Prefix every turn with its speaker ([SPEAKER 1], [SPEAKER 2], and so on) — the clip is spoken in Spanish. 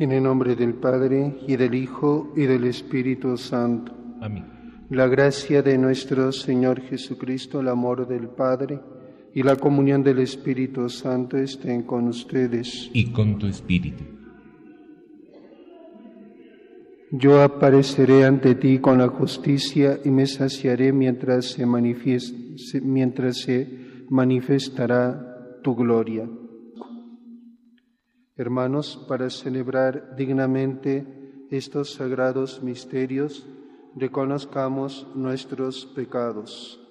[SPEAKER 1] En el nombre del Padre, y del Hijo, y del Espíritu Santo.
[SPEAKER 2] Amén.
[SPEAKER 1] La gracia de nuestro Señor Jesucristo, el amor del Padre, y la comunión del Espíritu Santo estén con ustedes.
[SPEAKER 2] Y con tu espíritu.
[SPEAKER 1] Yo apareceré ante ti con la justicia y me saciaré mientras se manifestará tu gloria. Hermanos, para celebrar dignamente estos sagrados misterios, reconozcamos nuestros pecados.